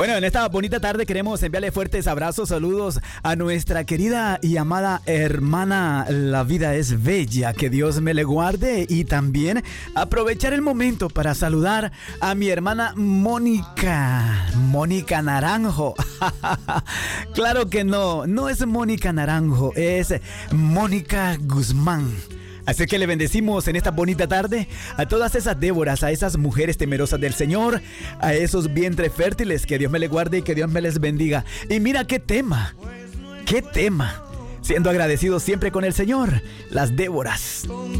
Bueno, en esta bonita tarde queremos enviarle fuertes abrazos, saludos a nuestra querida y amada hermana La Vida es Bella, que Dios me le guarde, y también aprovechar el momento para saludar a mi hermana Mónica Naranjo. Claro que no es Mónica Naranjo, es Mónica Guzmán. Así que le bendecimos en esta bonita tarde a todas esas Déboras, a esas mujeres temerosas del Señor, a esos vientres fértiles. Que Dios me les guarde y que Dios me les bendiga. Y mira qué tema, siendo agradecidos siempre con el Señor, las Déboras.